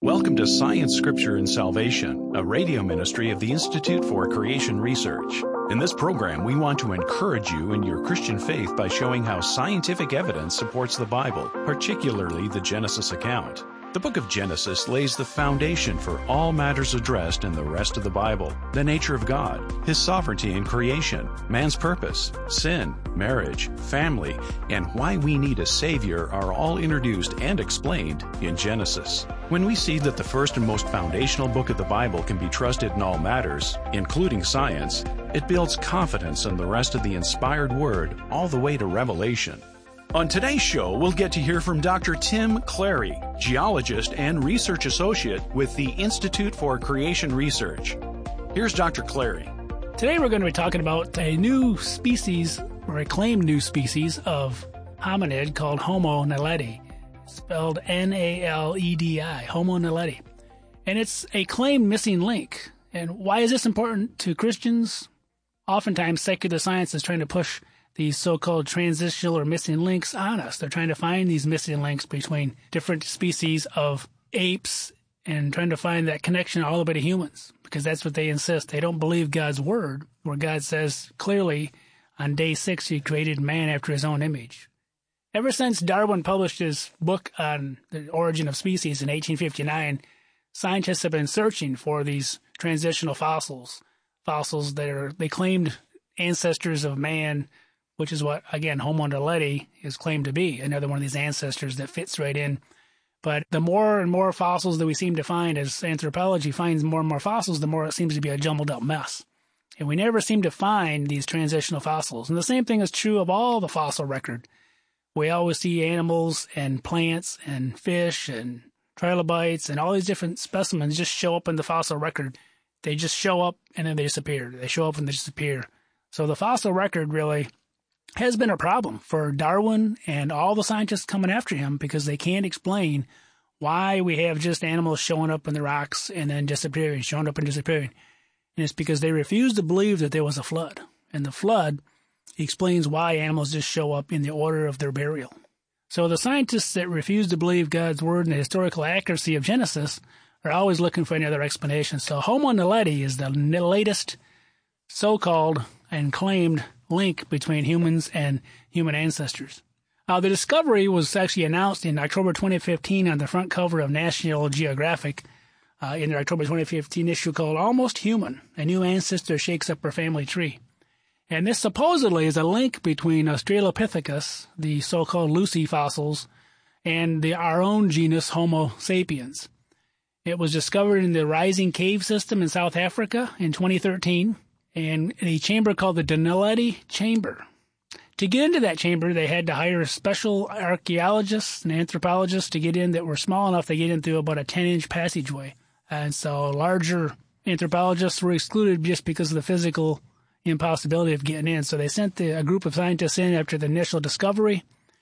Welcome to Science, Scripture, and Salvation, a radio ministry of the Institute for Creation Research. In this program, we want to encourage you in your Christian faith by showing how scientific evidence supports the Bible, particularly the Genesis account. The book of Genesis lays the foundation for all matters addressed in the rest of the Bible: the nature of God, His sovereignty in creation, man's purpose, sin, marriage, family, and why we need a Savior are all introduced and explained in Genesis. When we see that the first and most foundational book of the Bible can be trusted in all matters, including science, it builds confidence in the rest of the inspired Word all the way to Revelation. On today's show, we'll get to hear from Dr. Tim Clary, geologist and research associate with the Institute for Creation Research. Here's Dr. Clary. Today we're going to be talking about a new species, or a claimed new species, of hominid called Homo naledi, spelled N-A-L-E-D-I, Homo naledi. And it's a claimed missing link. And why is this important to Christians? Oftentimes, secular science is trying to push these so-called transitional or missing links on us. They're trying to find these missing links between different species of apes and trying to find that connection all the way to humans, because that's what they insist. They don't believe God's word, where God says clearly on day 6 He created man after His own image. Ever since Darwin published his book on the origin of species in 1859, scientists have been searching for these transitional fossils that are, they claimed, ancestors of man, which is what, again, Homo naledi is claimed to be, another one of these ancestors that fits right in. But the more and more fossils that we seem to find, as anthropology finds more and more fossils, the more it seems to be a jumbled up mess. And we never seem to find these transitional fossils. And the same thing is true of all the fossil record. We always see animals and plants and fish and trilobites and all these different specimens just show up in the fossil record. They just show up and then they disappear. They show up and they disappear. So the fossil record really has been a problem for Darwin and all the scientists coming after him, because they can't explain why we have just animals showing up in the rocks and then disappearing, showing up and disappearing. And it's because they refuse to believe that there was a flood. And the flood explains why animals just show up in the order of their burial. So the scientists that refuse to believe God's word and the historical accuracy of Genesis are always looking for another explanation. So Homo naledi is the latest so-called and claimed link between humans and human ancestors. The discovery was actually announced in October 2015 on the front cover of National Geographic in their October 2015 issue called Almost Human, A New Ancestor Shakes Up Her Family Tree. And this supposedly is a link between Australopithecus, the so-called Lucy fossils, and our own genus Homo sapiens. It was discovered in the Rising Cave System in South Africa in 2013. And in a chamber called the Dunaledi Chamber. To get into that chamber, they had to hire special archaeologists and anthropologists to get in that were small enough to get in through about a 10-inch passageway. And so larger anthropologists were excluded just because of the physical impossibility of getting in. So they sent a group of scientists in after the initial discovery.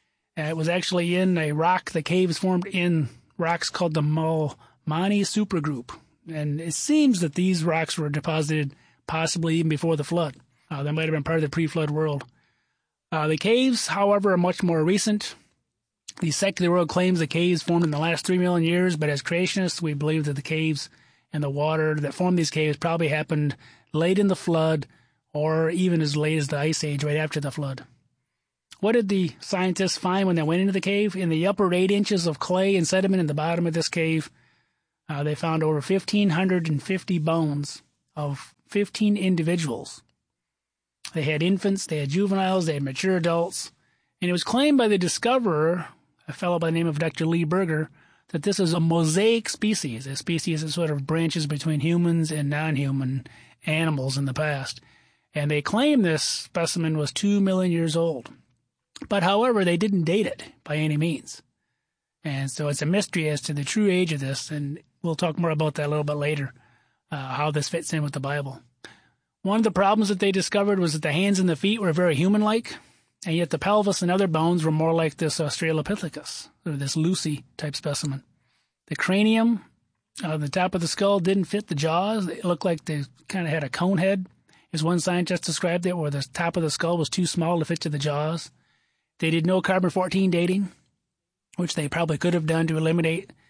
It was actually in a rock. The caves formed in rocks called the Mulmani supergroup. And it seems that these rocks were deposited possibly even before the flood. They might have been part of the pre-flood world. The caves, however, are much more recent. The secular world claims the caves formed in the last 3 million years, but as creationists, we believe that the caves and the water that formed these caves probably happened late in the flood, or even as late as the Ice Age, right after the flood. What did the scientists find when they went into the cave? In the upper 8 inches of clay and sediment in the bottom of this cave, they found over 1,550 bones of 15 individuals. They had infants, they had juveniles, they had mature adults, and it was claimed by the discoverer, a fellow by the name of Dr. Lee Berger, that this is a mosaic species, a species that sort of branches between humans and non-human animals in the past. And they claim this specimen was 2 million years old. But however, they didn't date it by any means. And so it's a mystery as to the true age of this, and we'll talk more about that a little bit later. How this fits in with the Bible. One of the problems that they discovered was that the hands and the feet were very human-like, and yet the pelvis and other bones were more like this Australopithecus, or this Lucy-type specimen. The cranium, the top of the skull, didn't fit the jaws. It looked like they kind of had a cone head, as one scientist described it, where the top of the skull was too small to fit to the jaws. They did no carbon-14 dating, which they probably could have done to eliminate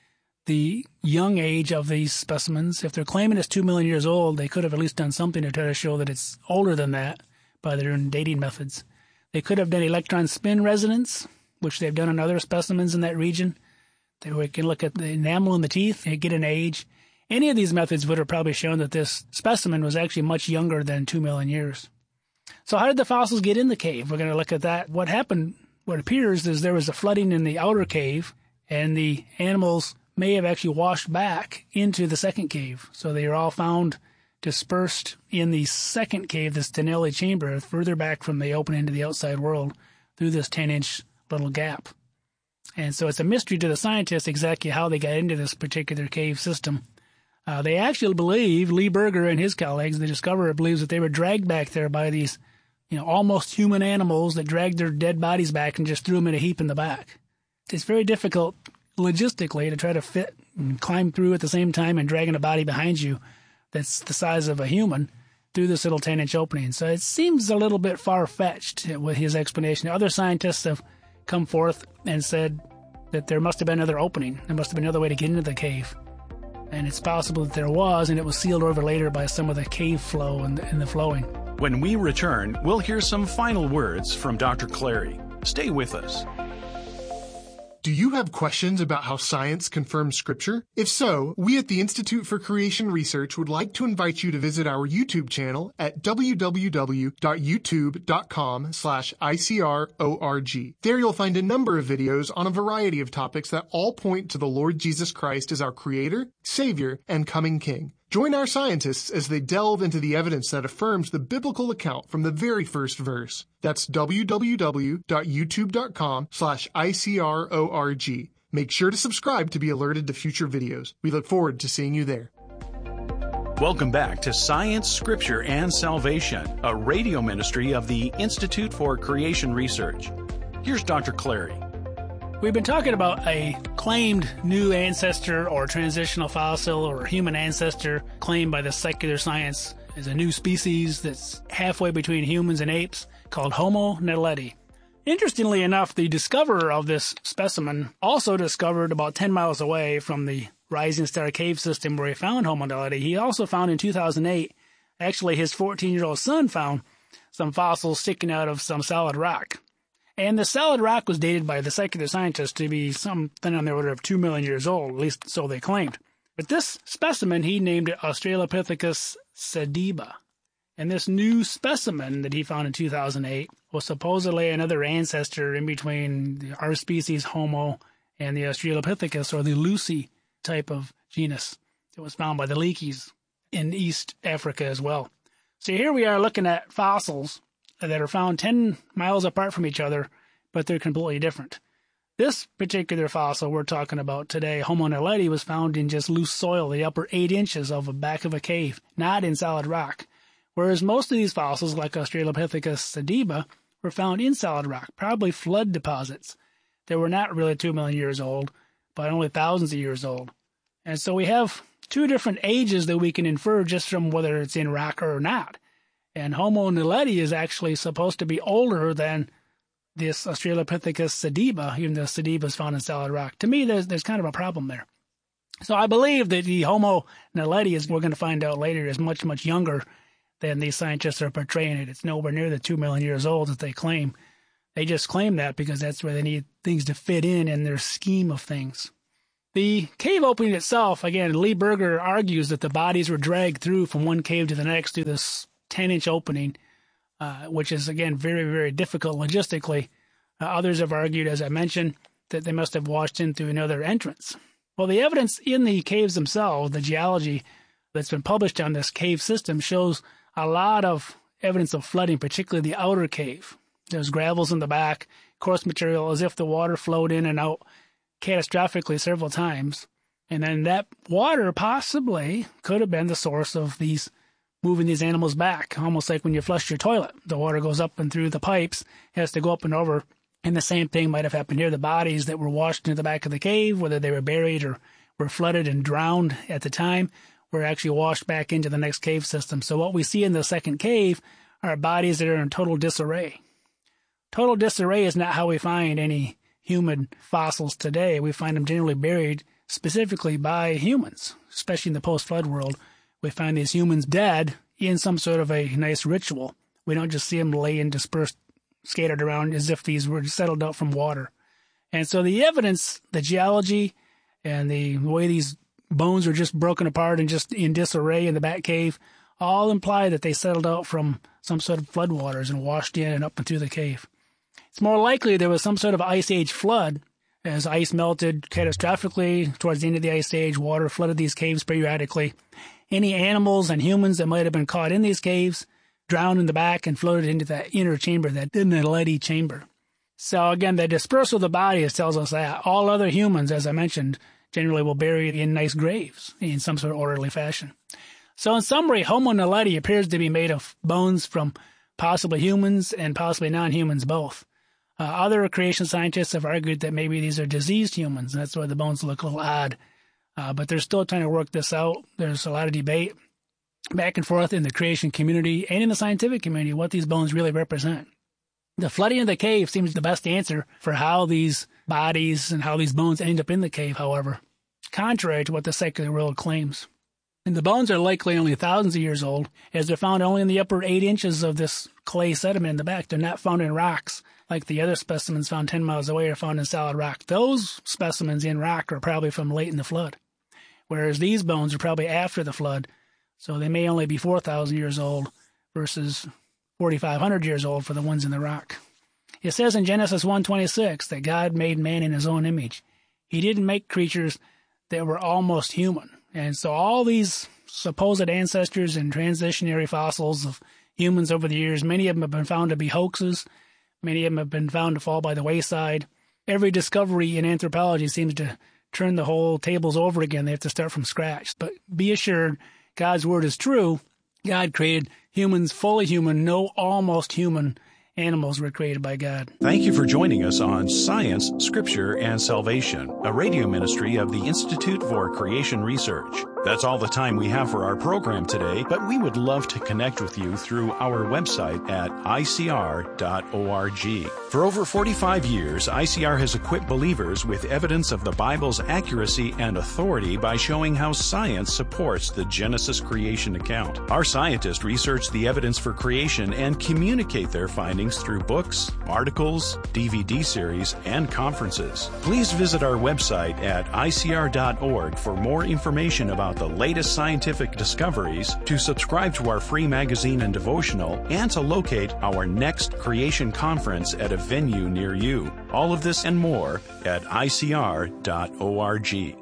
the young age of these specimens. If they're claiming it's 2 million years old, they could have at least done something to try to show that it's older than that by their own dating methods. They could have done electron spin resonance, which they've done on other specimens in that region. They can look at the enamel in the teeth and get an age. Any of these methods would have probably shown that this specimen was actually much younger than 2 million years. So how did the fossils get in the cave? We're going to look at that. What happened, what appears is there was a flooding in the outer cave, and the animals may have actually washed back into the second cave. So they are all found dispersed in the second cave, this Tinelli chamber, further back from the opening to the outside world through this 10-inch little gap. And so it's a mystery to the scientists exactly how they got into this particular cave system. They actually believe, Lee Berger and his colleagues, the discoverer, believes that they were dragged back there by these, almost human animals that dragged their dead bodies back and just threw them in a heap in the back. It's very difficult logistically to try to fit and climb through at the same time and dragging a body behind you that's the size of a human through this little 10-inch opening. So it seems a little bit far-fetched with his explanation. Other scientists have come forth and said that there must have been another opening. There must have been another way to get into the cave. And it's possible that there was, and it was sealed over later by some of the cave flow and the flowing. When we return, we'll hear some final words from Dr. Clary. Stay with us. Do you have questions about how science confirms Scripture? If so, we at the Institute for Creation Research would like to invite you to visit our YouTube channel at www.youtube.com/ICRORG. There you'll find a number of videos on a variety of topics that all point to the Lord Jesus Christ as our Creator, Savior, and coming King. Join our scientists as they delve into the evidence that affirms the biblical account from the very first verse. That's www.youtube.com/ICRORG. Make sure to subscribe to be alerted to future videos. We look forward to seeing you there. Welcome back to Science, Scripture, and Salvation, a radio ministry of the Institute for Creation Research. Here's Dr. Clary. We've been talking about a claimed new ancestor or transitional fossil or human ancestor claimed by the secular science as a new species that's halfway between humans and apes called Homo naledi. Interestingly enough, the discoverer of this specimen also discovered about 10 miles away from the Rising Star Cave system where he found Homo naledi. He also found in 2008, actually his 14-year-old son found some fossils sticking out of some solid rock. And the solid rock was dated by the secular scientists to be something on the order of 2 million years old, at least so they claimed. But this specimen, he named it Australopithecus sediba. And this new specimen that he found in 2008 was supposedly another ancestor in between our species, Homo, and the Australopithecus, or the Lucy type of genus that was found by the Leakeys in East Africa as well. So here we are looking at fossils that are found 10 miles apart from each other, but they're completely different. This particular fossil we're talking about today, Homo naledi, was found in just loose soil, the upper 8 inches of the back of a cave, not in solid rock. Whereas most of these fossils, like Australopithecus sediba, were found in solid rock, probably flood deposits that were not really 2 million years old, but only thousands of years old. And so we have two different ages that we can infer just from whether it's in rock or not. And Homo naledi is actually supposed to be older than this Australopithecus sediba, even though sediba is found in solid rock. To me, there's kind of a problem there. So I believe that the Homo naledi, as we're going to find out later, is much, much younger than these scientists are portraying it. It's nowhere near the 2 million years old that they claim. They just claim that because that's where they need things to fit in their scheme of things. The cave opening itself, again, Lee Berger argues that the bodies were dragged through from one cave to the next through this 10-inch opening, which is, again, very, very difficult logistically. Others have argued, as I mentioned, that they must have washed in through another entrance. Well, the evidence in the caves themselves, the geology that's been published on this cave system, shows a lot of evidence of flooding, particularly the outer cave. There's gravels in the back, coarse material, as if the water flowed in and out catastrophically several times. And then that water possibly could have been the source of these moving these animals back, almost like when you flush your toilet. The water goes up and through the pipes, has to go up and over, and the same thing might have happened here. The bodies that were washed into the back of the cave, whether they were buried or were flooded and drowned at the time, were actually washed back into the next cave system. So what we see in the second cave are bodies that are in total disarray. Total disarray is not how we find any human fossils today. We find them generally buried specifically by humans, especially in the post-flood world. We find these humans dead in some sort of a nice ritual. We don't just see them laying dispersed, scattered around as if these were settled out from water. And so the evidence, the geology, and the way these bones are just broken apart and just in disarray in the Bat Cave all imply that they settled out from some sort of floodwaters and washed in and up into the cave. It's more likely there was some sort of ice age flood as ice melted catastrophically towards the end of the ice age. Water flooded these caves periodically. Any animals and humans that might have been caught in these caves drowned in the back and floated into that inner chamber, that Naledi chamber. So again, the dispersal of the bodies tells us that. All other humans, as I mentioned, generally will bury in nice graves in some sort of orderly fashion. So in summary, Homo naledi appears to be made of bones from possibly humans and possibly non-humans both. Other creation scientists have argued that maybe these are diseased humans, and that's why the bones look a little odd. But they're still trying to work this out. There's a lot of debate back and forth in the creation community and in the scientific community what these bones really represent. The flooding of the cave seems the best answer for how these bodies and how these bones end up in the cave, however, contrary to what the secular world claims. And the bones are likely only thousands of years old, as they're found only in the upper 8 inches of this clay sediment in the back. They're not found in rocks like the other specimens found 10 miles away are found in solid rock. Those specimens in rock are probably from late in the flood, whereas these bones are probably after the flood, so they may only be 4,000 years old versus 4,500 years old for the ones in the rock. It says in Genesis 1:26 that God made man in his own image. He didn't make creatures that were almost human. And so all these supposed ancestors and transitionary fossils of humans over the years, many of them have been found to be hoaxes. Many of them have been found to fall by the wayside. Every discovery in anthropology seems to turn the whole tables over again. They have to start from scratch. But be assured, God's word is true. God created humans fully human. No almost human animals were created by God. Thank you for joining us on Science, Scripture, and Salvation, a radio ministry of the Institute for Creation Research. That's all the time we have for our program today, but we would love to connect with you through our website at icr.org. For over 45 years, ICR has equipped believers with evidence of the Bible's accuracy and authority by showing how science supports the Genesis creation account. Our scientists research the evidence for creation and communicate their findings through books, articles, DVD series, and conferences. Please visit our website at icr.org for more information about the latest scientific discoveries, to subscribe to our free magazine and devotional, and to locate our next creation conference at a venue near you. All of this and more at icr.org.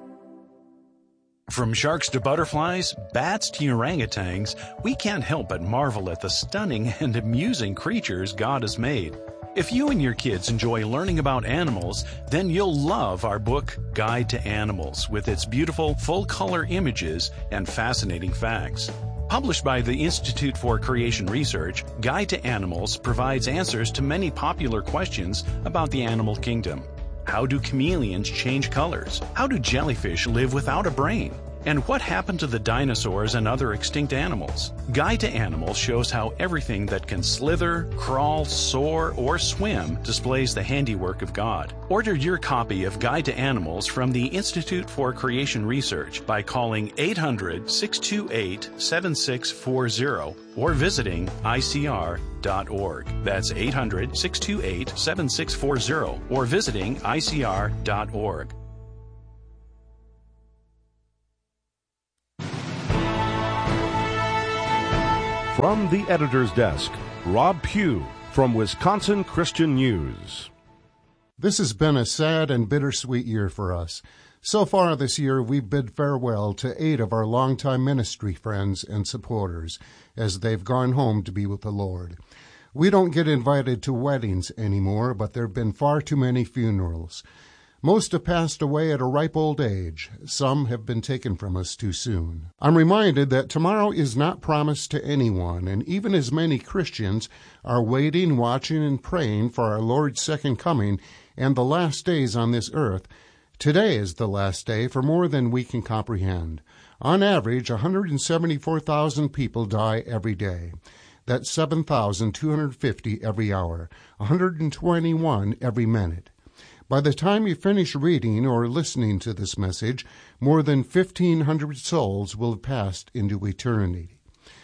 From sharks to butterflies, bats to orangutans, we can't help but marvel at the stunning and amusing creatures God has made. If you and your kids enjoy learning about animals, then you'll love our book, Guide to Animals, with its beautiful full-color images and fascinating facts. Published by the Institute for Creation Research, Guide to Animals provides answers to many popular questions about the animal kingdom. How do chameleons change colors? How do jellyfish live without a brain? And what happened to the dinosaurs and other extinct animals? Guide to Animals shows how everything that can slither, crawl, soar, or swim displays the handiwork of God. Order your copy of Guide to Animals from the Institute for Creation Research by calling 800-628-7640 or visiting icr.org. That's 800-628-7640 or visiting icr.org. From the editor's desk, Rob Pugh from Wisconsin Christian News. This has been a sad and bittersweet year for us. So far this year, we've bid farewell to 8 of our longtime ministry friends and supporters as they've gone home to be with the Lord. We don't get invited to weddings anymore, but there have been far too many funerals. Most have passed away at a ripe old age. Some have been taken from us too soon. I'm reminded that tomorrow is not promised to anyone, and even as many Christians are waiting, watching, and praying for our Lord's second coming and the last days on this earth, today is the last day for more than we can comprehend. On average, 174,000 people die every day. That's 7,250 every hour, 121 every minute. By the time you finish reading or listening to this message, more than 1,500 souls will have passed into eternity.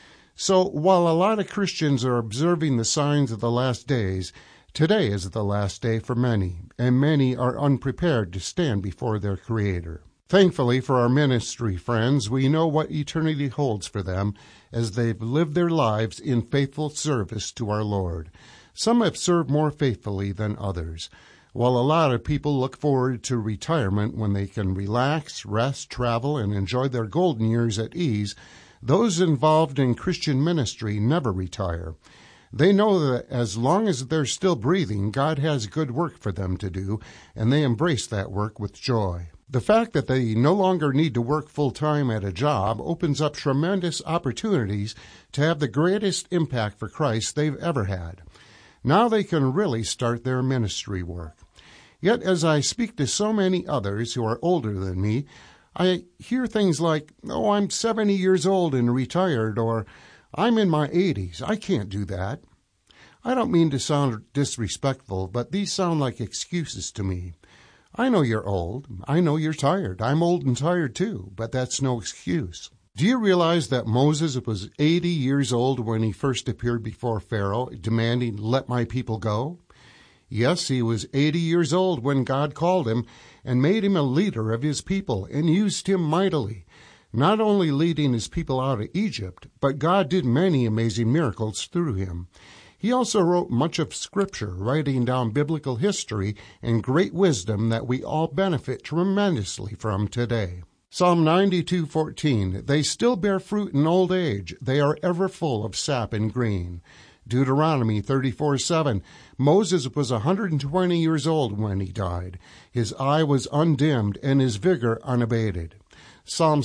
So while a lot of Christians are observing the signs of the last days, today is the last day for many, and many are unprepared to stand before their Creator. Thankfully for our ministry friends, we know what eternity holds for them as they've lived their lives in faithful service to our Lord. Some have served more faithfully than others. While a lot of people look forward to retirement when they can relax, rest, travel, and enjoy their golden years at ease, those involved in Christian ministry never retire. They know that as long as they're still breathing, God has good work for them to do, and they embrace that work with joy. The fact that they no longer need to work full-time at a job opens up tremendous opportunities to have the greatest impact for Christ they've ever had. Now they can really start their ministry work. Yet as I speak to so many others who are older than me, I hear things like, "Oh, I'm 70 years old and retired," or "I'm in my 80s. I can't do that." I don't mean to sound disrespectful, but these sound like excuses to me. I know you're old. I know you're tired. I'm old and tired too, but that's no excuse. Do you realize that Moses was 80 years old when he first appeared before Pharaoh, demanding, "Let my people go"? Yes, he was 80 years old when God called him and made him a leader of his people and used him mightily, not only leading his people out of Egypt, but God did many amazing miracles through him. He also wrote much of Scripture, writing down biblical history and great wisdom that we all benefit tremendously from today. Psalm 92:14, "They still bear fruit in old age. They are ever full of sap and green." Deuteronomy 34:7, "Moses was 120 years old when he died. His eye was undimmed and his vigor unabated." Psalm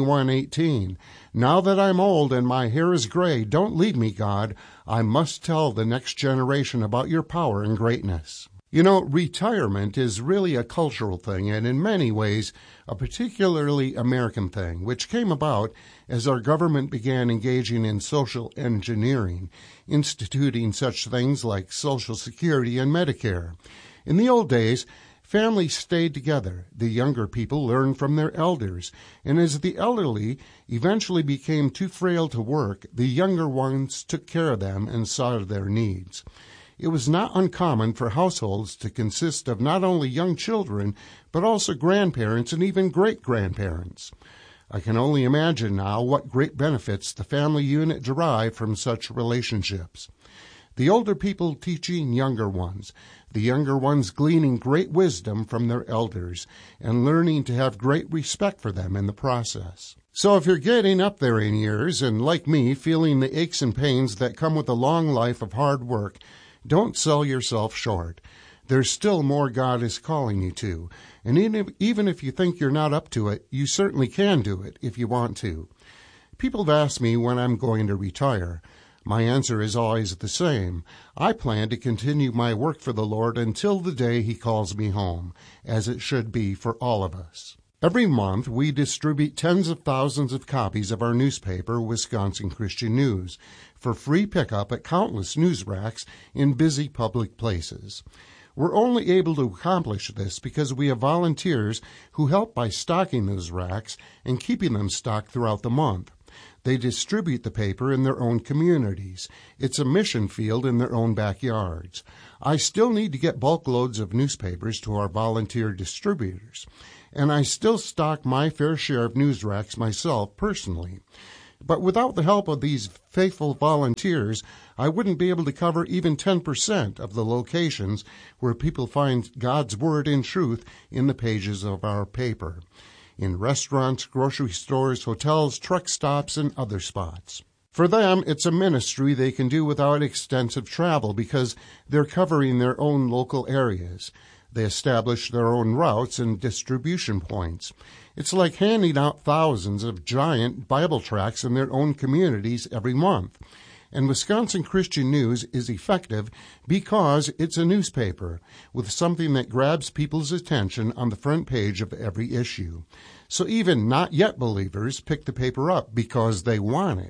71:18, "Now that I'm old and my hair is gray, don't leave me, God. I must tell the next generation about your power and greatness." You know, retirement is really a cultural thing, and in many ways a particularly American thing, which came about as our government began engaging in social engineering, instituting such things like Social Security and Medicare. In the old days, families stayed together. The younger people learned from their elders, and as the elderly eventually became too frail to work, the younger ones took care of them and saw to their needs. It was not uncommon for households to consist of not only young children, but also grandparents and even great-grandparents. I can only imagine now what great benefits the family unit derived from such relationships. The older people teaching younger ones, the younger ones gleaning great wisdom from their elders, and learning to have great respect for them in the process. So if you're getting up there in years, and like me, feeling the aches and pains that come with a long life of hard work, don't sell yourself short. There's still more God is calling you to, and even if you think you're not up to it, you certainly can do it if you want to. People have asked me when I'm going to retire. My answer is always the same. I plan to continue my work for the Lord until the day He calls me home, as it should be for all of us. Every month, we distribute tens of thousands of copies of our newspaper, Wisconsin Christian News, for free pickup at countless news racks in busy public places. We're only able to accomplish this because we have volunteers who help by stocking those racks and keeping them stocked throughout the month. They distribute the paper in their own communities. It's a mission field in their own backyards. I still need to get bulk loads of newspapers to our volunteer distributors, and I still stock my fair share of news racks myself personally. But without the help of these faithful volunteers, I wouldn't be able to cover even 10% of the locations where people find God's Word in truth in the pages of our paper, in restaurants, grocery stores, hotels, truck stops, and other spots. For them, it's a ministry they can do without extensive travel because they're covering their own local areas. They establish their own routes and distribution points. It's like handing out thousands of giant Bible tracts in their own communities every month. And Wisconsin Christian News is effective because it's a newspaper with something that grabs people's attention on the front page of every issue. So even not yet believers pick the paper up because they want it.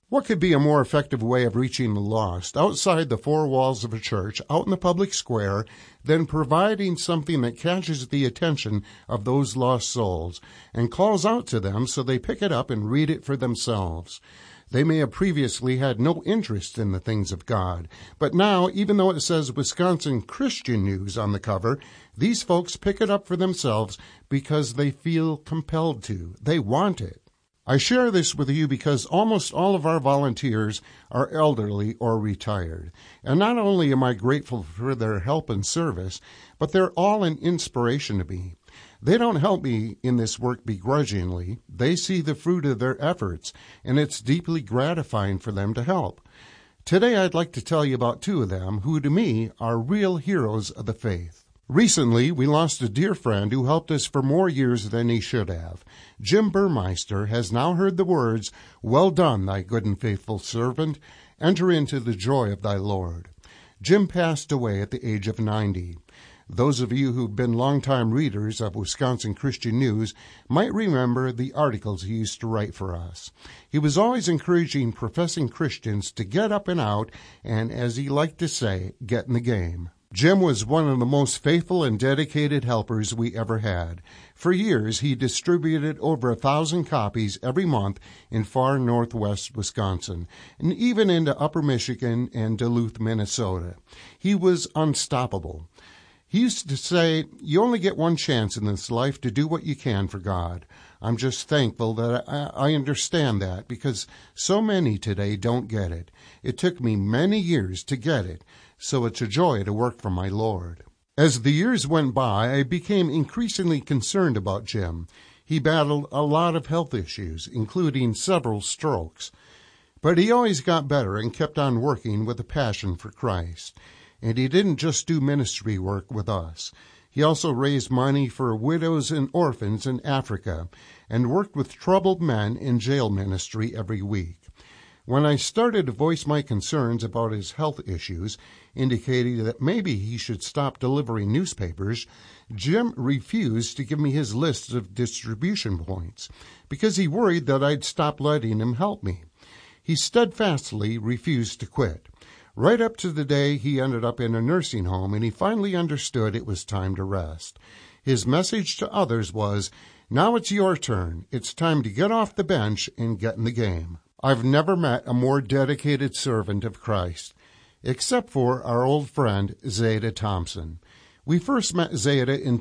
What could be a more effective way of reaching the lost outside the four walls of a church, out in the public square, than providing something that catches the attention of those lost souls and calls out to them so they pick it up and read it for themselves? They may have previously had no interest in the things of God, but now, even though it says Wisconsin Christian News on the cover, these folks pick it up for themselves because they feel compelled to. They want it. I share this with you because almost all of our volunteers are elderly or retired. And not only am I grateful for their help and service, but they're all an inspiration to me. They don't help me in this work begrudgingly. They see the fruit of their efforts, and it's deeply gratifying for them to help. Today I'd like to tell you about two of them who, to me, are real heroes of the faith. Recently, we lost a dear friend who helped us for more years than he should have. Jim Burmeister has now heard the words, "Well done, thy good and faithful servant. Enter into the joy of thy Lord." Jim passed away at the age of 90. Those of you who've been longtime readers of Wisconsin Christian News might remember the articles he used to write for us. He was always encouraging professing Christians to get up and out and, as he liked to say, get in the game. Jim was one of the most faithful and dedicated helpers we ever had. For years, he distributed over 1,000 copies every month in far northwest Wisconsin, and even into upper Michigan and Duluth, Minnesota. He was unstoppable. He used to say, "You only get one chance in this life to do what you can for God." I'm just thankful that I understand that, because so many today don't get it. It took me many years to get it, so it's a joy to work for my Lord. As the years went by, I became increasingly concerned about Jim. He battled a lot of health issues, including several strokes. But he always got better and kept on working with a passion for Christ. And he didn't just do ministry work with us. He also raised money for widows and orphans in Africa and worked with troubled men in jail ministry every week. When I started to voice my concerns about his health issues, indicating that maybe he should stop delivering newspapers, Jim refused to give me his list of distribution points because he worried that I'd stop letting him help me. He steadfastly refused to quit. Right up to the day he ended up in a nursing home and he finally understood it was time to rest. His message to others was, "Now it's your turn. It's time to get off the bench and get in the game." I've never met a more dedicated servant of Christ, except for our old friend Zeta Thompson. We first met Zeta in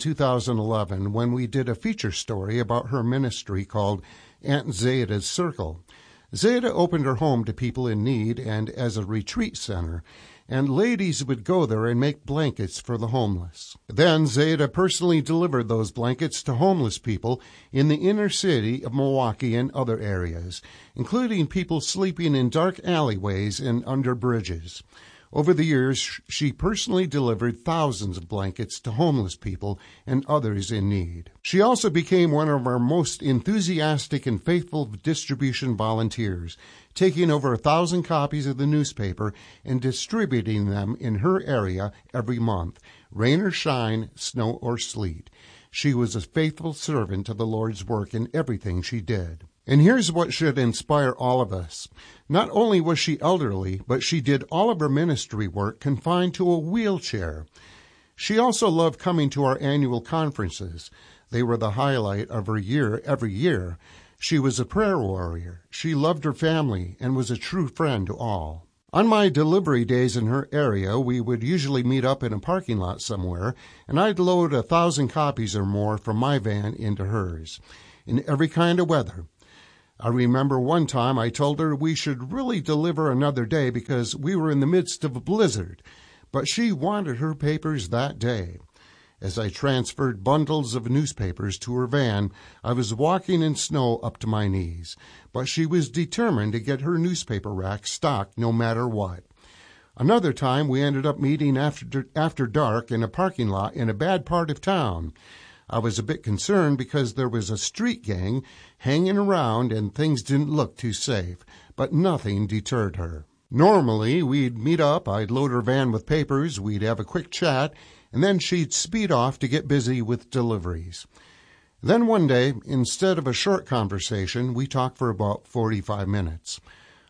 2011 when we did a feature story about her ministry called Aunt Zeta's Circle. Zeta opened her home to people in need and as a retreat center, and ladies would go there and make blankets for the homeless. Then Zeta personally delivered those blankets to homeless people in the inner city of Milwaukee and other areas, including people sleeping in dark alleyways and under bridges. Over the years, she personally delivered thousands of blankets to homeless people and others in need. She also became one of our most enthusiastic and faithful distribution volunteers, taking over 1,000 copies of the newspaper and distributing them in her area every month, rain or shine, snow or sleet. She was a faithful servant of the Lord's work in everything she did. And here's what should inspire all of us. Not only was she elderly, but she did all of her ministry work confined to a wheelchair. She also loved coming to our annual conferences. They were the highlight of her year every year. She was a prayer warrior. She loved her family and was a true friend to all. On my delivery days in her area, we would usually meet up in a parking lot somewhere, and I'd load 1,000 copies or more from my van into hers, in every kind of weather. I remember one time I told her we should really deliver another day because we were in the midst of a blizzard, but she wanted her papers that day. As I transferred bundles of newspapers to her van, I was walking in snow up to my knees, but she was determined to get her newspaper rack stocked no matter what. Another time we ended up meeting after dark in a parking lot in a bad part of town. I was a bit concerned because there was a street gang hanging around and things didn't look too safe, but nothing deterred her. Normally, we'd meet up, I'd load her van with papers, we'd have a quick chat, and then she'd speed off to get busy with deliveries. Then one day, instead of a short conversation, we talked for about 45 minutes.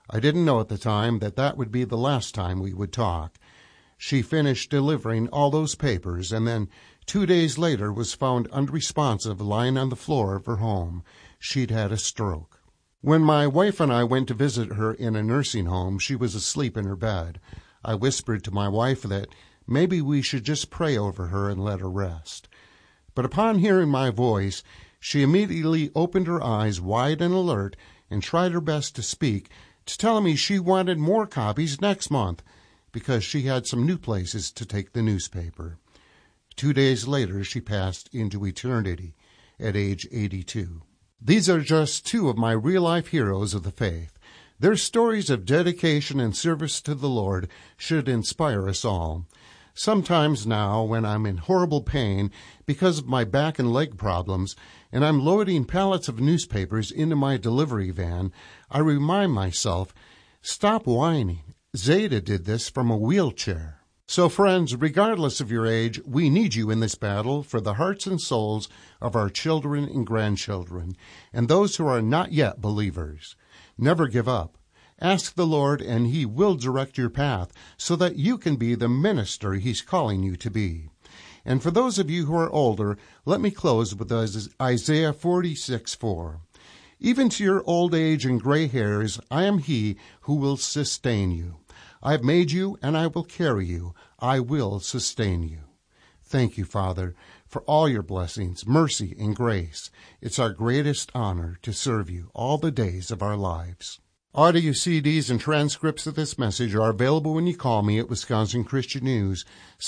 I didn't know at the time that that would be the last time we would talk. She finished delivering all those papers and then 2 days later was found unresponsive lying on the floor of her home. She'd had a stroke. When my wife and I went to visit her in a nursing home, she was asleep in her bed. I whispered to my wife that maybe we should just pray over her and let her rest. But upon hearing my voice, she immediately opened her eyes wide and alert and tried her best to speak, to tell me she wanted more copies next month because she had some new places to take the newspaper. 2 days later, she passed into eternity at age 82. These are just two of my real-life heroes of the faith. Their stories of dedication and service to the Lord should inspire us all. Sometimes now, when I'm in horrible pain because of my back and leg problems, and I'm loading pallets of newspapers into my delivery van, I remind myself, stop whining. Zeta did this from a wheelchair. So friends, regardless of your age, we need you in this battle for the hearts and souls of our children and grandchildren, and those who are not yet believers. Never give up. Ask the Lord, and He will direct your path so that you can be the minister He's calling you to be. And for those of you who are older, let me close with Isaiah 46:4. Even to your old age and gray hairs, I am He who will sustain you. I have made you, and I will carry you. I will sustain you. Thank you, Father, for all your blessings, mercy, and grace. It's our greatest honor to serve you all the days of our lives. Audio CDs and transcripts of this message are available when you call me at Wisconsin Christian News,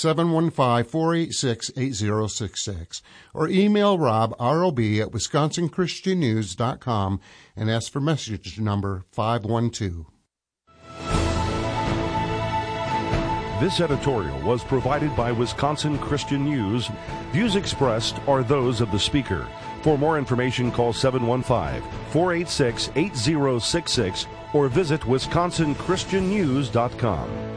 715-486-8066, or email Rob, R-O-B, at wisconsinchristiannews.com and ask for message number 512. This editorial was provided by Wisconsin Christian News. Views expressed are those of the speaker. For more information, call 715-486-8066 or visit wisconsinchristiannews.com.